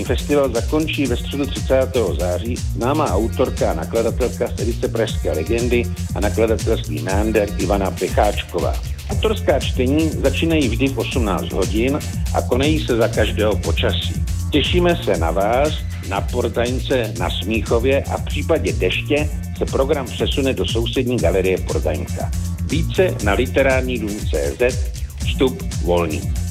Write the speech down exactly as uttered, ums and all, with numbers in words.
Literární festival zakončí ve středu třicátého září známá autorka a nakladatelka z edice Pražské legendy a nakladatelství Meander Ivana Pecháčková. Autorská čtení začínají vždy v osmnáct hodin a konají se za každého počasí. Těšíme se na vás, na Prodajnce na Smíchově a v případě deště se program přesune do sousední galerie Prodajnka. Více na literární dům tečka cé zet, vstup volný.